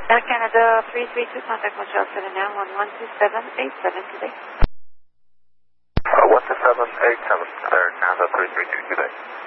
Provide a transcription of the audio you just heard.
Air Canada 332, contact Montreal 79, 112787 today. 1787, Air Canada 332 today.